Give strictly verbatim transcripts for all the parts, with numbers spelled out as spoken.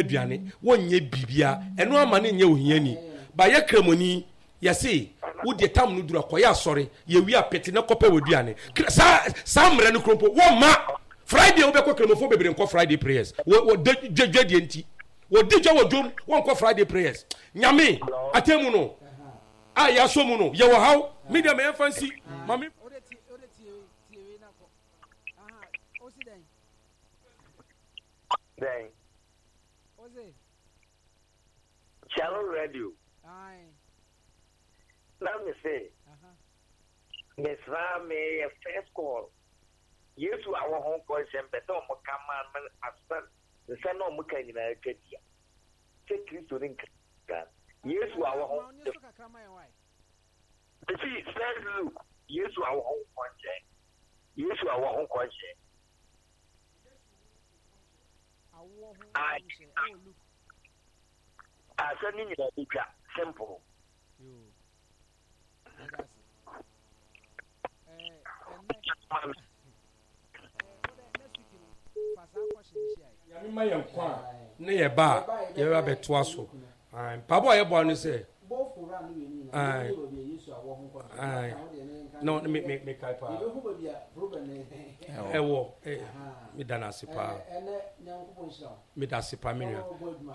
aduane wonye bibia eno ama ne nye ohiani ba ye kremoni yesi wo de tam no dura koya asore ye wi apete na kopa waduane sa sa mre no krompo wo ma Friday wo be ko kremofo bebre nko Friday prayers wo djedje de enti wo djedje wo djom wo nko Friday prayers nyame atemu no ah ya so mu no ye wo haw media me fancy mami Then, Channel Radio. Aye. Let me say, Miss Rame, a first call. Yes, to our home question, but don't come on as the son of Mukan in a Ketia. Take Christo in Yes, to our home. See, look. Yes, to our home question. Yes, to our home question. I I said in the simple. Yami ma yan kwa ne ye ba ye ba beto aso. Ai pabo ye bo no say. Ai. Ai. No me me me kai pa. Ewo eh me dana sipa. Me da sipa me nua.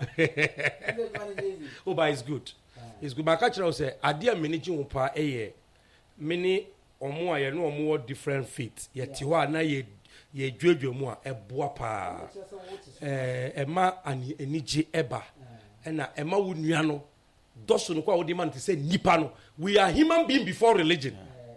Oh ba is good. It's good. But catch you say ade a manage wo pa eh me omo a ye no omo different fit. Ye ti ho na ye ye dwedwe mu a eboa pa. Eh ema ani enije eba. Na ema wo nua no doso no kwa wo demand to say nipa no. We are human being before religion.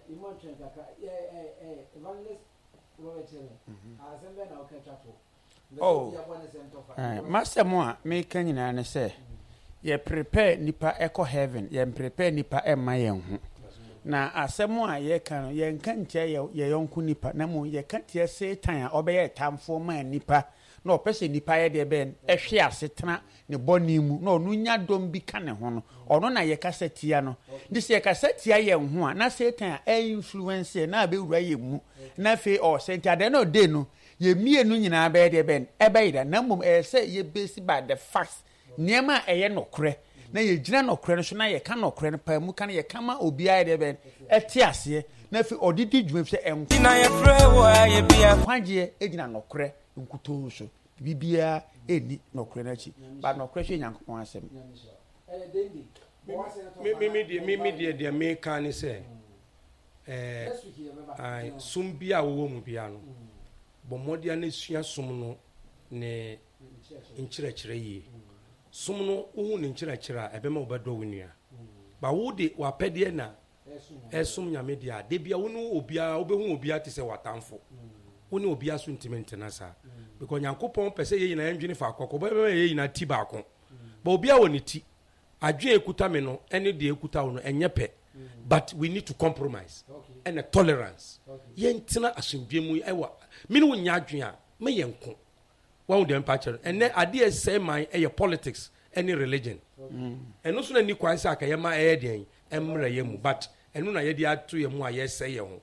Oh, master moa me kan nyina ne say ye prepare nipa echo heaven ye prepare nipa e ma yen ho na asemo a ye kan ye nkan tie ye ye yonku nipa na mo ye kan tie satan a obeye tamfo ma nipa na opese nipa ye de ben ehwe asetena ne boni mu na onu nya dom bi ka ne ho no ono na ye kasa tia no ndi se ye kasa tia ye ho a na satan a influence na be wura ye mu na fe o satan de no de no ye mienu nyina be de ben ebe ida na mum e se ye base by the facts niema eye nokre na ye gina nokre no so na ye ka nokre no pa mu ka na ye kama obi aye de ben eti ase na fi odidi dwuma fi enku na ye frɛ wo aye bia kwagye egina nokre nkuto so bibia eni nokre na chi ba nokre hwe nyankopon asem me me me de me me de de me ka ni se eh ai sumbia wo mu bia no bo modia na sua sum no ne nkyerɛkyerɛ yi sum no wo ne nkyerɛkyerɛ a ebe ma obedo wonua ba wo de wapɛde na esum nyame dia de bia wo no obia obehu obia te se watamfo wo ne obia so intimate na sa because nyankopɔn pese ye yina ndwene fa akɔkɔ ba ye yina ti ba ko ba obia wo ne ti adwe ekuta me no ene de ekuta wo no enye pɛ but we need to compromise okay. And a tolerance ye ntina asomdwe mu ewa me no nya adwen a me ye nko wa wo dem patcher ene ade e say man e politics any religion eno so na ni kwan say akaye ma e den emra ye mu but eno na ye de ato ye mu a ye say ye ho